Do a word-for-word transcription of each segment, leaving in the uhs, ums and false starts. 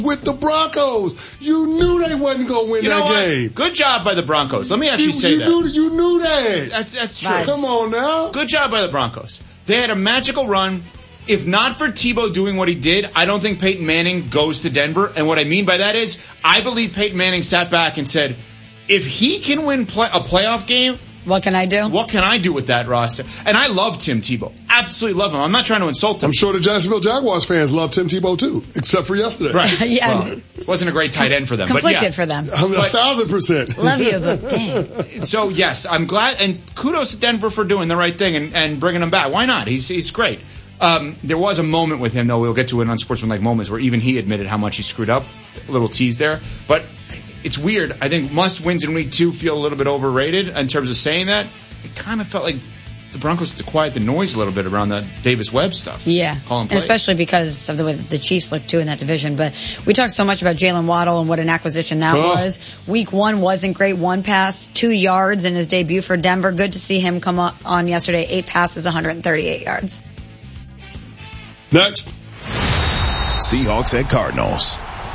with the Broncos. You knew they wasn't going to win you know that what? game. Good job by the Broncos. Let me actually you, say you that. Knew, you knew that. That's, that's true. Vibes. Come on now. Good job by the Broncos. They had a magical run. If not for Tebow doing what he did, I don't think Peyton Manning goes to Denver. And what I mean by that is, I believe Peyton Manning sat back and said, if he can win play- a playoff game, what can I do? What can I do with that roster? And I love Tim Tebow. Absolutely love him. I'm not trying to insult him. I'm sure the Jacksonville Jaguars fans love Tim Tebow too, except for yesterday. Right. Yeah. Well, wasn't a great tight end for them. Conflicted but yeah. for them. I'm a But- thousand percent. Love you, but damn. So, yes, I'm glad. And kudos to Denver for doing the right thing and, and bringing him back. Why not? He's he's great. Um, there was a moment with him, though. We'll get to it on Sportsmanlike Moments, where even he admitted how much he screwed up. A little tease there. But it's weird. I think must wins in week two feel a little bit overrated in terms of saying that. It kind of felt like the Broncos had to quiet the noise a little bit around the Davis-Webb stuff. Yeah, Calling and plays. especially because of the way the Chiefs look, too, in that division. But we talked so much about Jalen Waddle and what an acquisition that Oh. was. Week one wasn't great. One pass, two yards in his debut for Denver. Good to see him come on yesterday. Eight passes, one hundred thirty-eight yards. Next. Seahawks at Cardinals.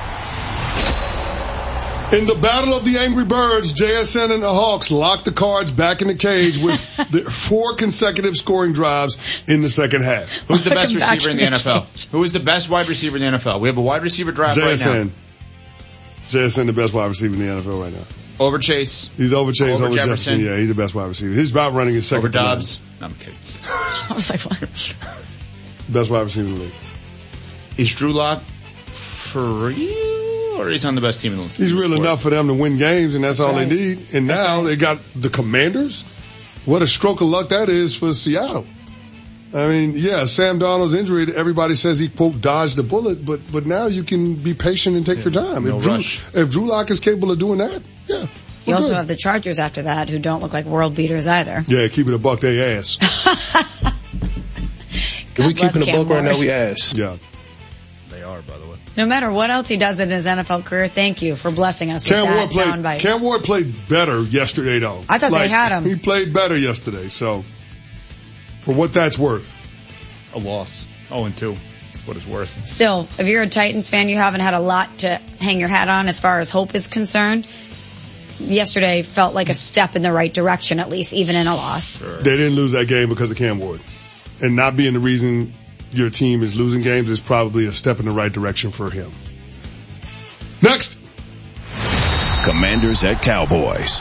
In the Battle of the Angry Birds, J S N and the Hawks locked the Cards back in the cage with the four consecutive scoring drives in the second half. Who's the best Looking back receiver in the in N the F L? cage. Who is the best wide receiver in the N F L? We have a wide receiver draft right now. J S N. J S N, the best wide receiver in the N F L right now. Over Chase. He's over Chase, Over over Jefferson. Jefferson. Yeah, he's the best wide receiver. His route running is second Over to none. Dobbs. No, I'm kidding. I was like, what? Best wide receiver in the league. Is Drew Lock for real, or he's on the best team in the league? He's real enough for them to win games, and that's all right. they need. And That's now right. they got the Commanders. What a stroke of luck that is for Seattle. I mean, yeah, Sam Darnold's injury, everybody says he, quote, dodged a bullet, but but now you can be patient and take your time. no if Drew, rush. if Drew Lock is capable of doing that, yeah. You we're also good. have the Chargers after that, who don't look like world beaters either. Yeah, keep it a buck, they ass. If we bless keeping a Cam book right now, Ward. we ass. Yeah. They are, by the way. No matter what else he does in his N F L career, thank you for blessing us with Cam that Ward played, soundbite. Cam Ward played better yesterday, though. I thought they had him. He played better yesterday, so for what that's worth. A loss. Oh, and two. That's what it's worth. Still, if you're a Titans fan, you haven't had a lot to hang your hat on as far as hope is concerned. Yesterday felt like a step in the right direction, at least, even in a loss. Sure. They didn't lose that game because of Cam Ward. And not being the reason your team is losing games is probably a step in the right direction for him. Next. Commanders at Cowboys.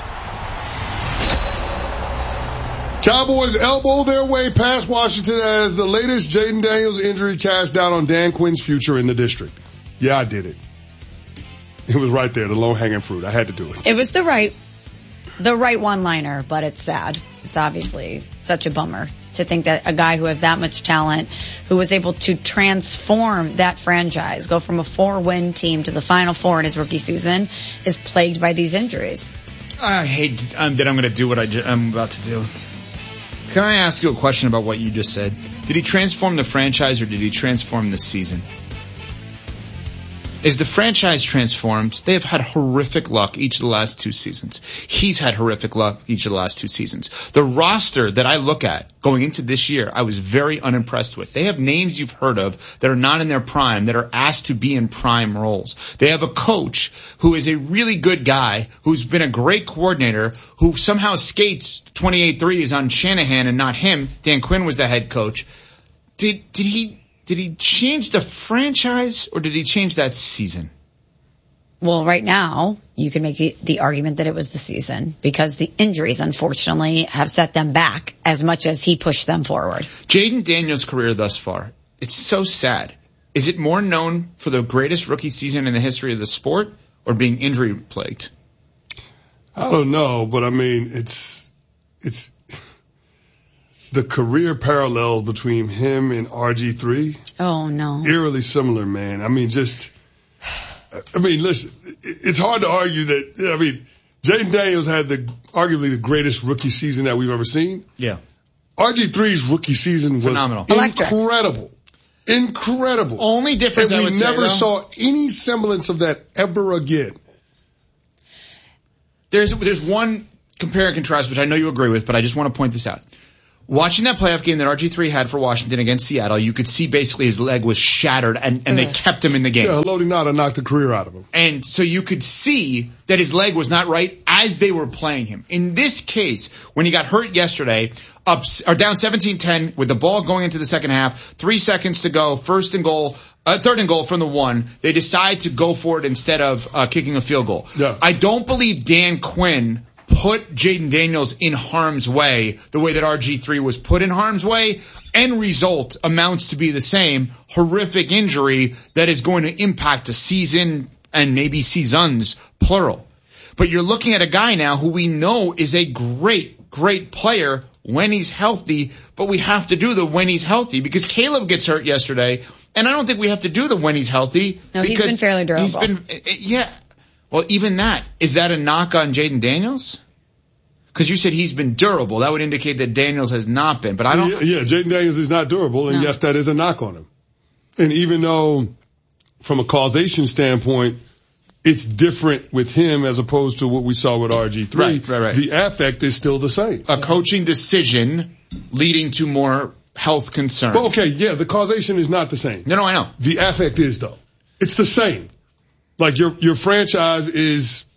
Cowboys elbow their way past Washington as the latest Jaden Daniels injury cast doubt on Dan Quinn's future in the district. Yeah, I did it. It was right there, the low-hanging fruit. I had to do it. It was the right, the right one-liner, but it's sad. It's obviously such a bummer to think that a guy who has that much talent, who was able to transform that franchise, go from a four-win team to the Final Four in his rookie season, is plagued by these injuries. I hate um, that I'm going to do what I ju- I'm about to do. Can I ask you a question about what you just said? Did he transform the franchise or did he transform the season? Is the franchise transformed? They have had horrific luck each of the last two seasons. He's had horrific luck each of the last two seasons. The roster that I look at going into this year, I was very unimpressed with. They have names you've heard of that are not in their prime, that are asked to be in prime roles. They have a coach who is a really good guy, who's been a great coordinator, who somehow skates twenty-eight threes on Shanahan and not him. Dan Quinn was the head coach. Did, did he... Did he change the franchise or did he change that season? Well, right now, you can make the argument that it was the season because the injuries, unfortunately, have set them back as much as he pushed them forward. Jaden Daniels' career thus far, it's so sad. Is it more known for the greatest rookie season in the history of the sport or being injury-plagued? I don't know, but I mean, it's, it's, the career parallels between him and R G three, Oh, no. eerily similar, man. I mean, just, I mean, listen, it's hard to argue that, I mean, Jaden Daniels had the, arguably the greatest rookie season that we've ever seen. Yeah. R G three's rookie season was Phenomenal. Electric. incredible. Incredible. Only difference and I we would say, never though, saw any semblance of that ever again. There's, there's one compare and contrast, which I know you agree with, but I just want to point this out. Watching that playoff game that R G three had for Washington against Seattle, you could see basically his leg was shattered, and, and they kept him in the game. Yeah, Haloti Ngata knocked the career out of him. And so you could see that his leg was not right as they were playing him. In this case, when he got hurt yesterday, up or down seventeen ten with the ball going into the second half, three seconds to go, first and goal, uh, third and goal from the one, they decide to go for it instead of uh, kicking a field goal. Yeah. I don't believe Dan Quinn put Jaden Daniels in harm's way the way that R G three was put in harm's way. End result amounts to be the same. Horrific injury that is going to impact a season and maybe seasons, plural. But you're looking at a guy now who we know is a great, great player when he's healthy, but we have to do the when he's healthy because Caleb gets hurt yesterday, and I don't think we have to do the when he's healthy. No, he's been fairly durable. He's been, yeah. Well, even that, is that a knock on Jaden Daniels? Because you said he's been durable. That would indicate that Daniels has not been, but I don't. Yeah, yeah Jaden Daniels is not durable, and no. Yes, that is a knock on him. And even though, from a causation standpoint, it's different with him as opposed to what we saw with R G three, right, right, right. The affect is still the same. A coaching decision leading to more health concerns. Well, okay, yeah, the causation is not the same. No, no, I know. The affect is, though. It's the same. Like your your franchise is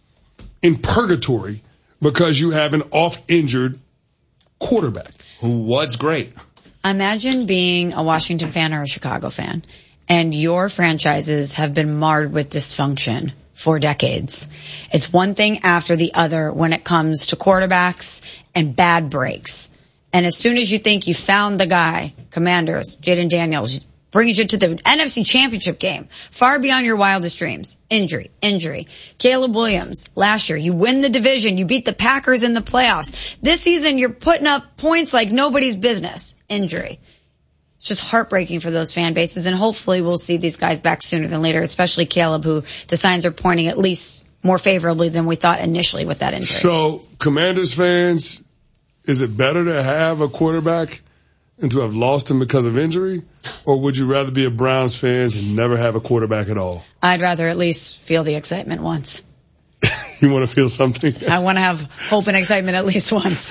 in purgatory because you have an off-injured quarterback. Who was great. Imagine being a Washington fan or a Chicago fan, and your franchises have been marred with dysfunction for decades. It's one thing after the other when it comes to quarterbacks and bad breaks. And as soon as you think you found the guy, Commanders, Jaden Daniels, brings you to the N F C Championship game, far beyond your wildest dreams. Injury, injury. Caleb Williams, last year, you win the division, you beat the Packers in the playoffs. This season, you're putting up points like nobody's business. Injury. It's just heartbreaking for those fan bases, and hopefully we'll see these guys back sooner than later, especially Caleb, who the signs are pointing at least more favorably than we thought initially with that injury. So, Commanders fans, is it better to have a quarterback and to have lost him because of injury? Or would you rather be a Browns fan and never have a quarterback at all? I'd rather at least feel the excitement once. You want to feel something? I want to have hope and excitement at least once.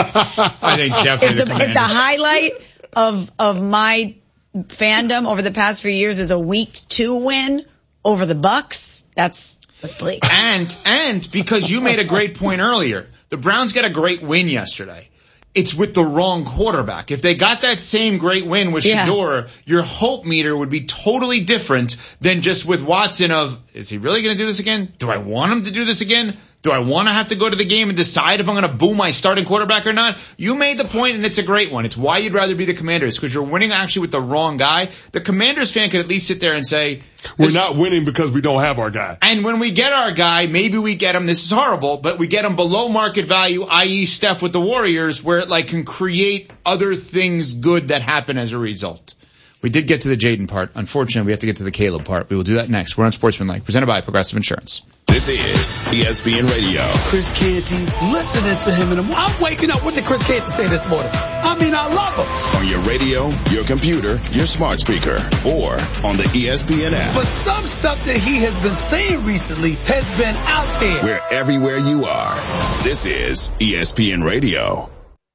I think definitely if the, the if the highlight of of my fandom over the past few years is a week two win over the Bucks, that's that's bleak. And and because you made a great point earlier, the Browns got a great win yesterday. It's with the wrong quarterback. If they got that same great win with yeah. Shedeur, your hope meter would be totally different than just with Watson of, is he really going to do this again? Do I want him to do this again? Do I want to have to go to the game and decide if I'm going to boo my starting quarterback or not? You made the point, and it's a great one. It's why you'd rather be the Commanders, because you're winning actually with the wrong guy. The Commanders fan could at least sit there and say, we're not winning because we don't have our guy. And when we get our guy, maybe we get him, this is horrible, but we get him below market value, that is. Steph with the Warriors, where it like can create other things good that happen as a result. We did get to the Jaden part. Unfortunately, we have to get to the Caleb part. We will do that next. We're on Sportsmanlike, presented by Progressive Insurance. This is E S P N Radio. Chris Canty, listening to him, and I'm waking up. What did Chris Canty say this morning? I mean, I love him. On your radio, your computer, your smart speaker, or on the E S P N app. But some stuff that he has been saying recently has been out there. We're everywhere you are. This is E S P N Radio.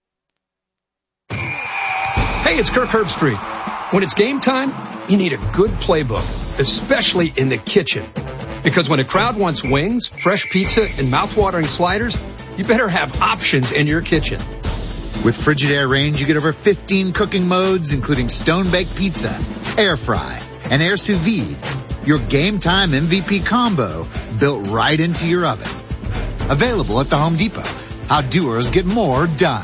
Hey, it's Kirk Herbstreit. When it's game time, you need a good playbook, especially in the kitchen. Because when a crowd wants wings, fresh pizza, and mouth-watering sliders, you better have options in your kitchen. With Frigidaire range, you get over fifteen cooking modes, including stone-baked pizza, air fry, and air sous vide. Your game time M V P combo built right into your oven. Available at the Home Depot. How doers get more done.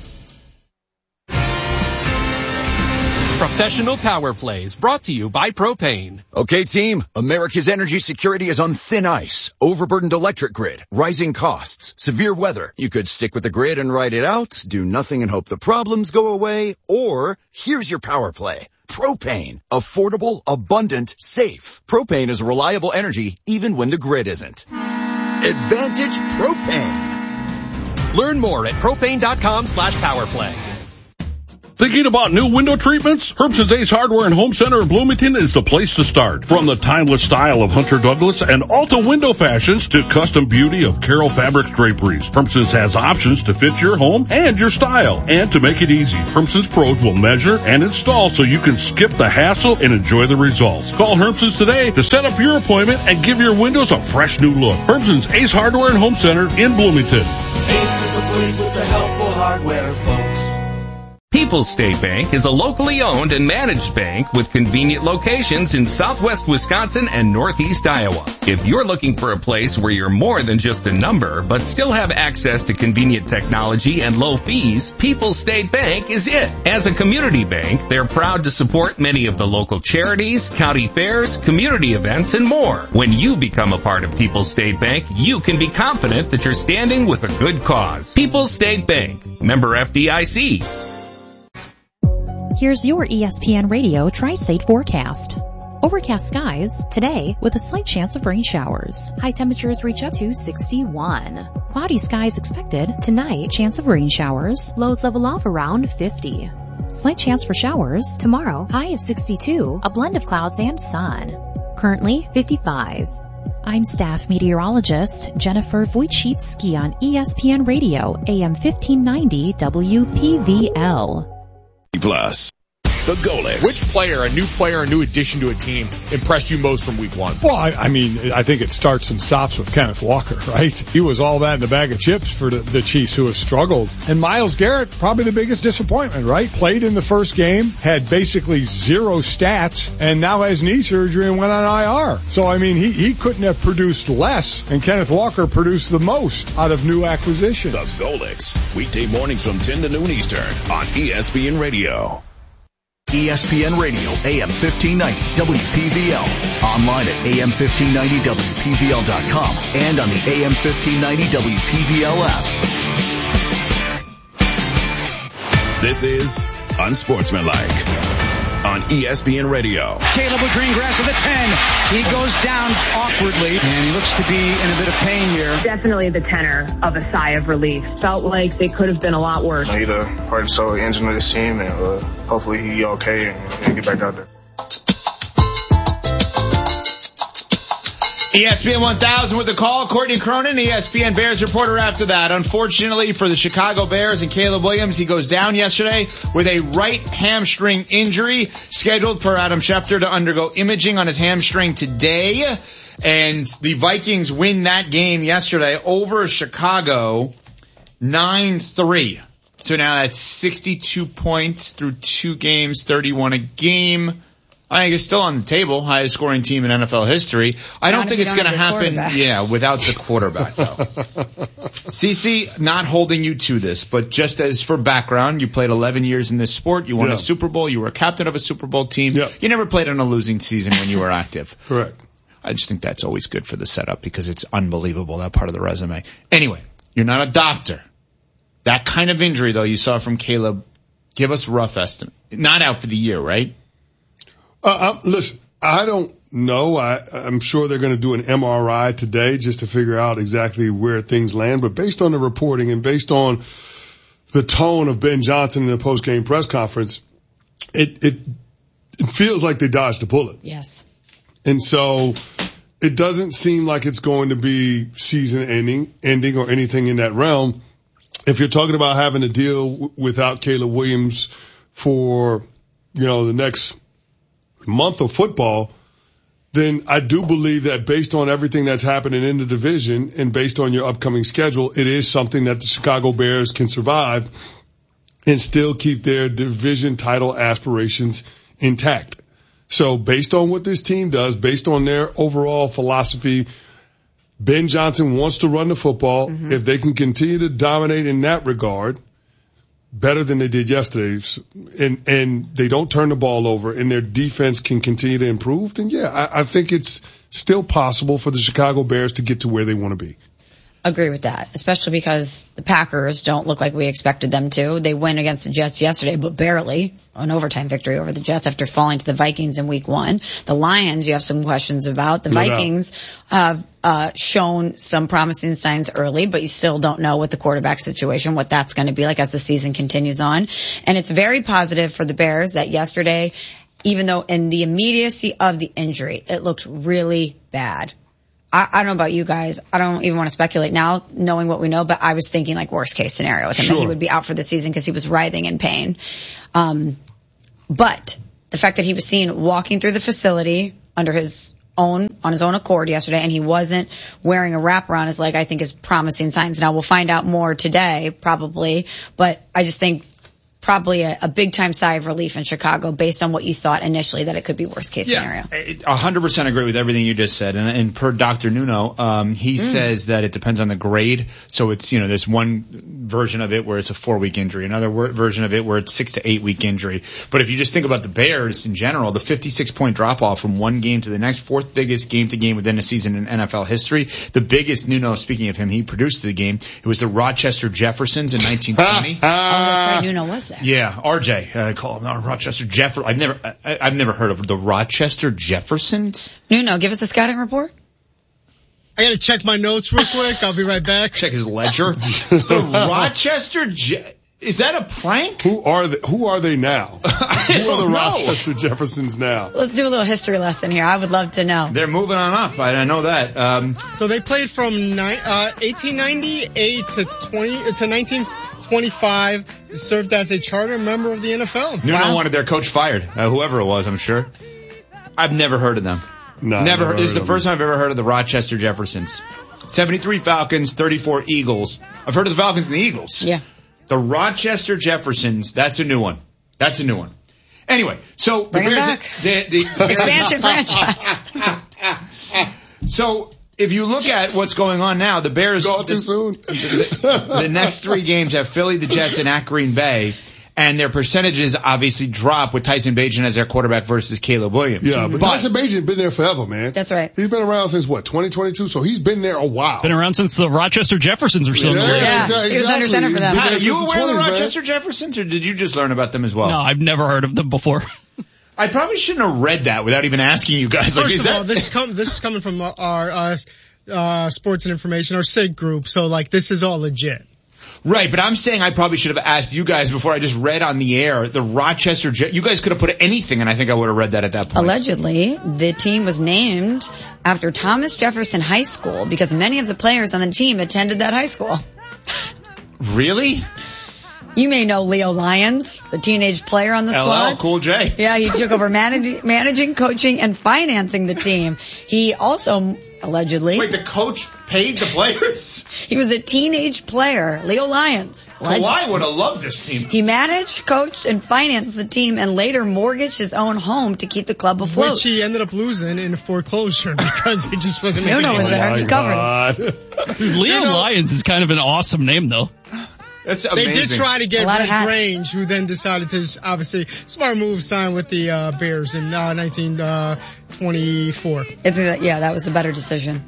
Professional Power Plays, brought to you by Propane. Okay, team, America's energy security is on thin ice. Overburdened electric grid, rising costs, severe weather. You could stick with the grid and ride it out, do nothing and hope the problems go away, or here's your power play. Propane. Affordable, abundant, safe. Propane is reliable energy even when the grid isn't. Advantage Propane. Learn more at propane.com slash powerplay. Thinking about new window treatments? Herbson's Ace Hardware and Home Center in Bloomington is the place to start. From the timeless style of Hunter Douglas and Alta window fashions to custom beauty of Carroll Fabrics draperies, Herbson's has options to fit your home and your style. And to make it easy, Herbson's pros will measure and install so you can skip the hassle and enjoy the results. Call Herbson's today to set up your appointment and give your windows a fresh new look. Herbson's Ace Hardware and Home Center in Bloomington. Ace is the place with the helpful hardware, folks. People's State Bank is a locally owned and managed bank with convenient locations in southwest Wisconsin and northeast Iowa. If you're looking for a place where you're more than just a number, but still have access to convenient technology and low fees, People's State Bank is it. As a community bank, they're proud to support many of the local charities, county fairs, community events, and more. When you become a part of People's State Bank, you can be confident that you're standing with a good cause. People's State Bank, member F D I C. Here's your E S P N Radio Tri-State forecast. Overcast skies today with a slight chance of rain showers. High temperatures reach up to sixty-one. Cloudy skies expected tonight. Chance of rain showers. Lows level off around fifty. Slight chance for showers tomorrow. High of sixty-two. A blend of clouds and sun. Currently fifty-five. I'm staff meteorologist Jennifer Wojcicki on E S P N Radio, A M fifteen ninety W P V L. Plus, the Golics. Which player, a new player, a new addition to a team, impressed you most from week one? Well, I, I mean, I think it starts and stops with Kenneth Walker, right? He was all that in the bag of chips for the, the Chiefs, who have struggled. And Myles Garrett, probably the biggest disappointment, right? Played in the first game, had basically zero stats, and now has knee surgery and went on I R. So, I mean, he, he couldn't have produced less, and Kenneth Walker produced the most out of new acquisitions. The Golics, weekday mornings from ten to noon Eastern on E S P N Radio. E S P N Radio, A M fifteen ninety W P V L. Online at A M fifteen ninety W P V L dot com and on the A M fifteen ninety W P V L app. This is Unsportsmanlike on E S P N Radio. Caleb with Greengrass at the ten. He goes down awkwardly, and he looks to be in a bit of pain here. Definitely the tenor of a sigh of relief. Felt like they could have been a lot worse. He's a part and soul engine of this team, and uh, hopefully he's okay and he'll get back out there. E S P N one thousand with the call. Courtney Cronin, E S P N Bears reporter after that. Unfortunately for the Chicago Bears and Caleb Williams, he goes down yesterday with a right hamstring injury, scheduled for Adam Schefter to undergo imaging on his hamstring today. And the Vikings win that game yesterday over Chicago nine three. So now that's sixty-two points through two games, thirty-one a game. I think it's still on the table, highest scoring team in N F L history. I don't think it's going to happen, yeah, without the quarterback, though. CeCe, not holding you to this, but just as for background, you played eleven years in this sport. You won yeah. a Super Bowl. You were a captain of a Super Bowl team. Yeah. You never played in a losing season when you were active. Correct. I just think that's always good for the setup because it's unbelievable, that part of the resume. Anyway, you're not a doctor. That kind of injury, though, you saw from Caleb, give us a rough estimate. Not out for the year, right? Uh, um, listen, I don't know. I, I'm sure they're going to do an M R I today just to figure out exactly where things land. But based on the reporting and based on the tone of Ben Johnson in the post-game press conference, it, it, it feels like they dodged a bullet. Yes. And so it doesn't seem like it's going to be season ending, ending or anything in that realm. If you're talking about having to deal w- without Caleb Williams for, you know, the next month of football, then I do believe that based on everything that's happening in the division and based on your upcoming schedule, it is something that the Chicago Bears can survive and still keep their division title aspirations intact. So based on what this team does, based on their overall philosophy, Ben Johnson wants to run the football. Mm-hmm. If they can continue to dominate in that regard, better than they did yesterday, and and they don't turn the ball over, and their defense can continue to improve, then yeah, I, I think it's still possible for the Chicago Bears to get to where they want to be. agree with that, especially because the Packers don't look like we expected them to. They win against the Jets yesterday, but barely. An overtime victory over the Jets after falling to the Vikings in week one. The Lions, you have some questions about. The No Vikings have uh, shown some promising signs early, but you still don't know what the quarterback situation, what that's going to be like as the season continues on. And it's very positive for the Bears that yesterday, even though in the immediacy of the injury, it looked really bad. I, I don't know about you guys. I don't even want to speculate now, knowing what we know, but I was thinking like worst case scenario with him, Sure. that he would be out for the season because he was writhing in pain. Um, but the fact that he was seen walking through the facility under his own, on his own accord yesterday, and he wasn't wearing a wrap around his leg, I think is promising signs. Now we'll find out more today, probably, but I just think probably a, a big time sigh of relief in Chicago based on what you thought initially that it could be worst case scenario. Yeah, a hundred percent agree with everything you just said. And, and per Doctor Nuno, um, he mm. says that it depends on the grade. So it's, you know, there's one version of it where it's a four week injury, another wor- version of it where it's six to eight week injury. But if you just think about the Bears in general, the fifty-six point drop off from one game to the next, fourth biggest game to game within a season in N F L history. The biggest, Nuno, speaking of him, he produced the game. It was the Rochester Jeffersons in nineteen twenty. Oh, that's right. Nuno was there. Yeah, R J, uh, call him uh, Rochester Jefferson. I've never, I, I've never heard of the Rochester Jeffersons. Nuno, give us a scouting report. I gotta check my notes real quick. I'll be right back. Check his ledger. The Rochester Je- is that a prank? Who are they, who are they now? Who are the know. Rochester Jeffersons now? Let's do a little history lesson here. I would love to know. They're moving on up. I, I know that. Um, so they played from ni- uh, eighteen ninety-eight to twenty to nineteen twenty-five. They served as a charter member of the N F L. Nuno wow. wanted their coach fired, uh, whoever it was, I'm sure. I've never heard of them. No, never. never This is the first them. time I've ever heard of the Rochester Jeffersons. seventy-three Falcons, thirty-four Eagles. I've heard of the Falcons and the Eagles. Yeah. The Rochester Jeffersons, that's a new one. That's a new one. Anyway, so Bring the Bears, back. the, the, the expansion franchise. So if you look at what's going on now, the Bears Go too the, soon. The, the next three games have Philly, the Jets, and at Green Bay. And their percentages obviously drop with Tyson Bagent as their quarterback versus Caleb Williams. Yeah, but, but Tyson Bagent been there forever, man. That's right. He's been around since what, twenty twenty-two? So he's been there a while. Been around since the Rochester Jeffersons were still yeah, in the league. Yeah, exactly. he was under center for them. Pat, are you aware twenties, of the man. Rochester Jeffersons, or did you just learn about them as well? No, I've never heard of them before. I probably shouldn't have read that without even asking you guys. First Like, is of that... all, this is, com- this is coming from our uh, uh, sports and information, our S I G group. So, like, this is all legit. Right, but I'm saying I probably should have asked you guys before I just read on the air the Rochester Je- You guys could have put anything, and I think I would have read that at that point. Allegedly, the team was named after Thomas Jefferson High School because many of the players on the team attended that high school. Really? You may know Leo Lyons, the teenage player on the L L squad. Cool J. Yeah, he took over managing, managing, coaching, and financing the team. He also, allegedly... Wait, the coach paid the players? He was a teenage player, Leo Lyons. Kawhi would have loved this team. He managed, coached, and financed the team and later mortgaged his own home to keep the club afloat. Which he ended up losing in foreclosure because he just wasn't making Nuno was money. there. He covered it. Leo Lyons is kind of an awesome name, though. That's amazing. They did try to get Red hats. Grange, who then decided to, obviously, smart move, sign with the uh, Bears in uh, nineteen twenty-four. Yeah, that was a better decision.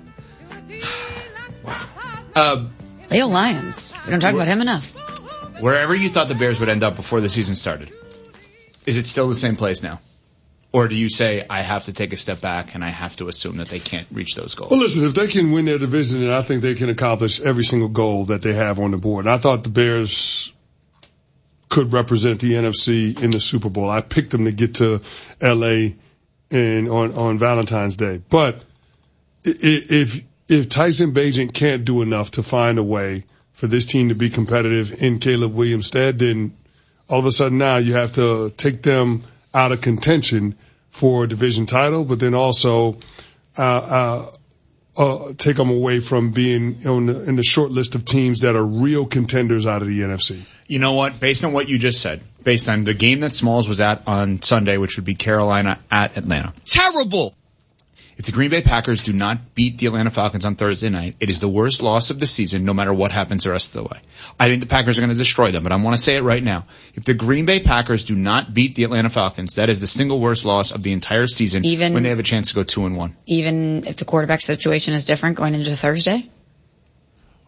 Wow. Uh, Leo Lyons. We don't talk about him enough. Wherever you thought the Bears would end up before the season started, is it still the same place now? Or do you say, I have to take a step back and I have to assume that they can't reach those goals? Well, listen, if they can win their division, then I think they can accomplish every single goal that they have on the board. And I thought the Bears could represent the N F C in the Super Bowl. I picked them to get to L A and on, on Valentine's Day. But if, if Tyson Bagent can't do enough to find a way for this team to be competitive in Caleb Williams' stead, then all of a sudden now you have to take them out of contention for a division title, but then also uh, uh, uh, take them away from being on the, in the short list of teams that are real contenders out of the N F C. You know what? Based on what you just said, based on the game that Smalls was at on Sunday, which would be Carolina at Atlanta. Terrible! If the Green Bay Packers do not beat the Atlanta Falcons on Thursday night, it is the worst loss of the season no matter what happens the rest of the way. I think the Packers are going to destroy them, but I want to say it right now. If the Green Bay Packers do not beat the Atlanta Falcons, that is the single worst loss of the entire season even, when they have a chance to go two and one. Even if the quarterback situation is different going into Thursday?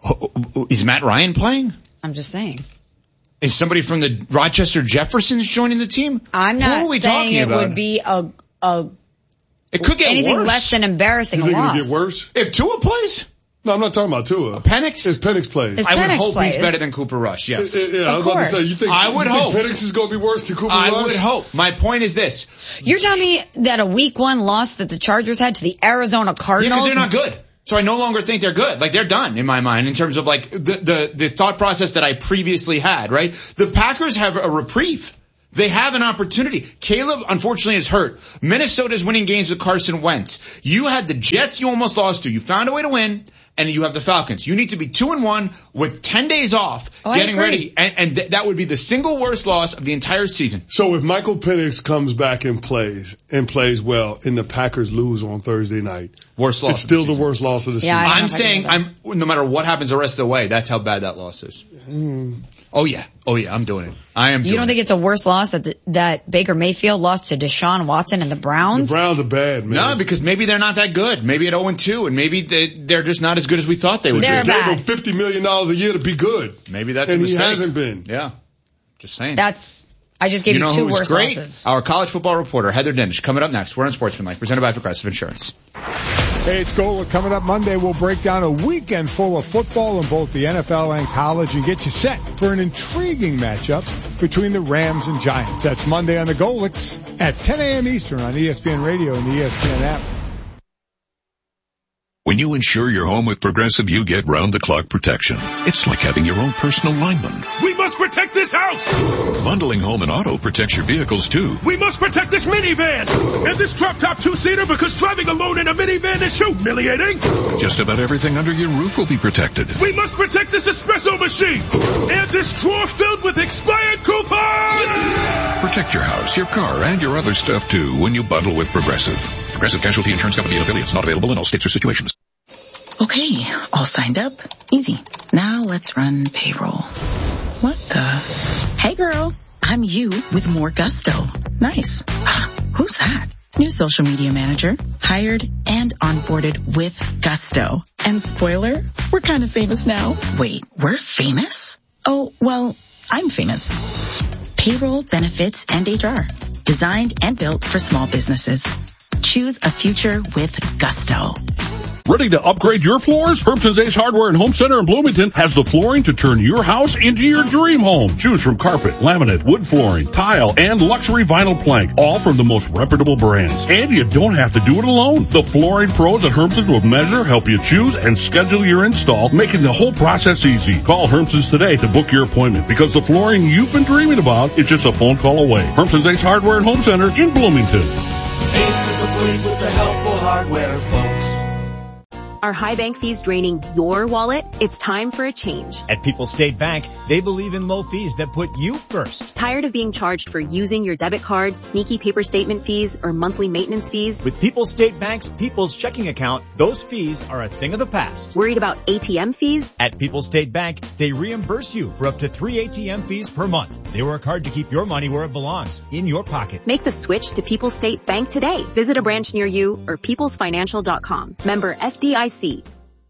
Is Matt Ryan playing? I'm just saying. Is somebody from the Rochester Jeffersons joining the team? I'm Who are not we saying talking it about? would be a, a It could get anything worse. less than embarrassing You think a loss. it'll get worse? If Tua plays? No, I'm not talking about Tua. Penix? If Penix plays. If I would Penix hope plays. he's better than Cooper Rush, yes. Uh, yeah, I was Of about to say, course. you think, I would you think hope. Penix is going to be worse than Cooper I Rush? would hope. My point is this. You're telling me that a week one loss that the Chargers had to the Arizona Yeah, Cardinals? because they're not good. So I no longer think they're good. Like, they're done in my mind in terms of like the, the, the thought process that I previously had, right? The Packers have a reprieve. They have an opportunity. Caleb, unfortunately, is hurt. Minnesota's winning games with Carson Wentz. You had the Jets you almost lost to. You found a way to win, and you have the Falcons. You need to be two and one with ten days off, oh, getting ready, and, and th- that would be the single worst loss of the entire season. So if Michael Penix comes back and plays, and plays well, and the Packers lose on Thursday night, Worst loss. it's still of the, the worst loss of the Yeah, I season. don't know I'm if I saying, can do I'm no matter what happens the rest of the way, that's how bad that loss is. Mm. Oh yeah, oh yeah, I'm doing it. I am. You doing don't think it. it's a worse loss that the, that Baker Mayfield lost to Deshaun Watson and the Browns? The Browns are bad, man. No, because maybe they're not that good. Maybe at oh and two, and maybe they, they're just not as good as we thought they would They They're be. just gave bad. him fifty million dollars a year to be good. Maybe that's and a he mistake. hasn't been. Yeah, just saying. That's, I just gave you you, know two who's worse great? losses. Our college football reporter, Heather Dinich, coming up next. We're on Sportsmanlike, presented by Progressive Insurance. Hey, it's Gola. Coming up Monday, we'll break down a weekend full of football in both the N F L and college and get you set for an intriguing matchup between the Rams and Giants. That's Monday on the Golix at ten a.m. Eastern on E S P N Radio and the E S P N app. When you insure your home with Progressive, you get round-the-clock protection. It's like having your own personal lineman. We must protect this house! Bundling home and auto protects your vehicles, too. We must protect this minivan! And this drop-top two-seater because driving alone in a minivan is humiliating! Just about everything under your roof will be protected. We must protect this espresso machine! And this drawer filled with expired coupons! Protect your house, your car, and your other stuff, too, when you bundle with Progressive. Progressive Casualty Insurance Company and affiliates, not available in all states or situations. Okay, all signed up. Easy. Now let's run payroll. What the? Hey girl, I'm you with more gusto. Nice. Who's that? New social media manager. Hired and onboarded with gusto. And spoiler, we're kind of famous now. Wait, we're famous? Oh, well, I'm famous. Payroll, benefits, and H R. Designed and built for small businesses. Choose a future with gusto. Ready to upgrade your floors? Hermson's Ace Hardware and Home Center in Bloomington has the flooring to turn your house into your dream home. Choose from carpet, laminate, wood flooring, tile, and luxury vinyl plank, all from the most reputable brands. And you don't have to do it alone. The flooring pros at Hermson's will measure, help you choose, and schedule your install, making the whole process easy. Call Hermson's today to book your appointment, because the flooring you've been dreaming about is just a phone call away. Hermson's Ace Hardware and Home Center in Bloomington. Ace is the place with the helpful hardware, folks. Are high bank fees draining your wallet? It's time for a change. At People's State Bank, they believe in low fees that put you first. Tired of being charged for using your debit card, sneaky paper statement fees, or monthly maintenance fees? With People's State Bank's People's Checking Account, those fees are a thing of the past. Worried about A T M fees? At People's State Bank, they reimburse you for up to three A T M fees per month. They work hard to keep your money where it belongs, in your pocket. Make the switch to People's State Bank today. Visit a branch near you or peoples financial dot com. Member F D I C.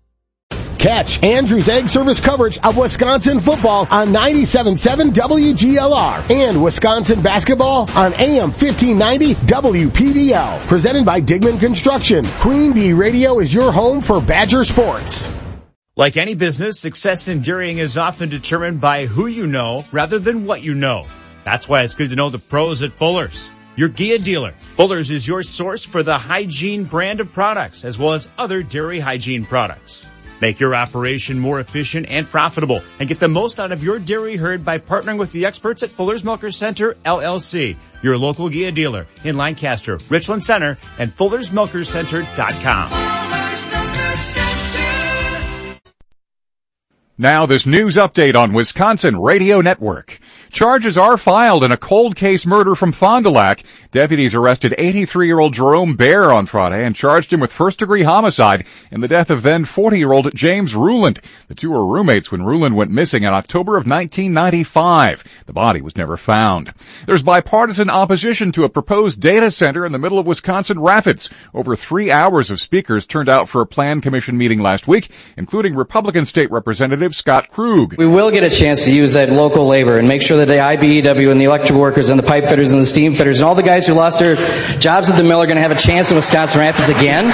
Catch Andrew's Egg Service coverage of Wisconsin football on ninety-seven point seven W G L R and Wisconsin basketball on A M fifteen ninety W P V L. Presented by Digman Construction. Queen Bee Radio is your home for Badger sports. Like any business, success in dairying is often determined by who you know rather than what you know. That's why it's good to know the pros at Fuller's. Your Gia dealer. Fuller's is your source for the hygiene brand of products as well as other dairy hygiene products. Make your operation more efficient and profitable and get the most out of your dairy herd by partnering with the experts at Fuller's Milker Center, L L C, your local Gia dealer in Lancaster, Richland Center, and Fullers Milker Center dot com. Now this news update on Wisconsin Radio Network. Charges are filed in a cold case murder from Fond du Lac. Deputies arrested eighty-three-year-old Jerome Bear on Friday and charged him with first-degree homicide in the death of then forty-year-old James Ruland. The two were roommates when Ruland went missing in October of nineteen ninety-five. The body was never found. There's bipartisan opposition to a proposed data center in the middle of Wisconsin Rapids. Over three hours of speakers turned out for a Plan Commission meeting last week, including Republican State Representative Scott Krug. We will get a chance to use that local labor and make sure that the I B E W and the electrical workers and the pipe fitters and the steam fitters and all the guys who lost their jobs at the mill are going to have a chance in Wisconsin Rapids again.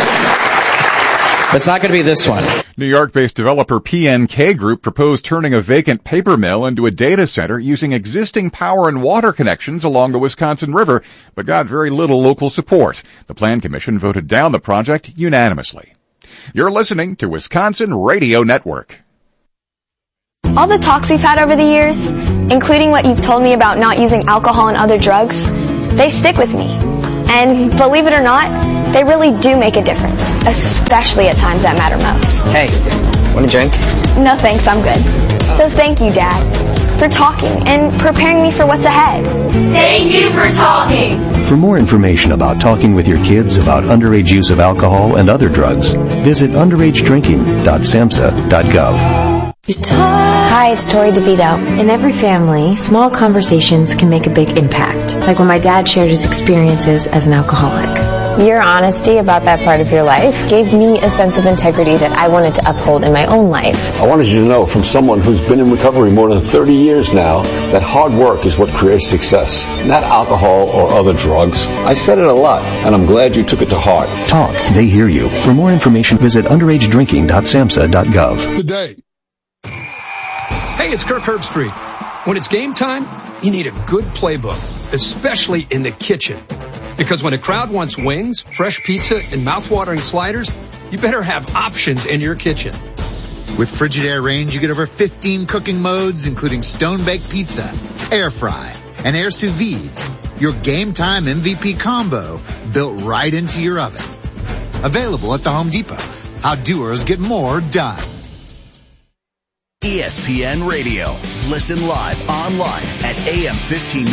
But it's not going to be this one. New York-based developer P N K Group proposed turning a vacant paper mill into a data center using existing power and water connections along the Wisconsin River, but got very little local support. The Plan Commission voted down the project unanimously. You're listening to Wisconsin Radio Network. All the talks we've had over the years, including what you've told me about not using alcohol and other drugs, they stick with me. And believe it or not, they really do make a difference, especially at times that matter most. Hey, want a drink? No thanks, I'm good. So thank you, Dad, for talking and preparing me for what's ahead. Thank you for talking. For more information about talking with your kids about underage use of alcohol and other drugs, visit underage drinking dot samhsa dot gov. Hi, it's Tori DeVito. In every family, small conversations can make a big impact, like when my dad shared his experiences as an alcoholic. Your honesty about that part of your life gave me a sense of integrity that I wanted to uphold in my own life. I wanted you to know from someone who's been in recovery more than thirty years now that hard work is what creates success, not alcohol or other drugs. I said it a lot, and I'm glad you took it to heart. Talk, they hear you. For more information, visit underage drinking dot samhsa dot gov. Today. Hey, it's Kirk Herbstreit. When it's game time, you need a good playbook, especially in the kitchen. Because when a crowd wants wings, fresh pizza, and mouth-watering sliders, you better have options in your kitchen. With Frigidaire Range, you get over fifteen cooking modes, including stone-baked pizza, air fry, and air sous vide. Your game time M V P combo built right into your oven. Available at the Home Depot. How doers get more done. E S P N Radio. Listen live online at A M fifteen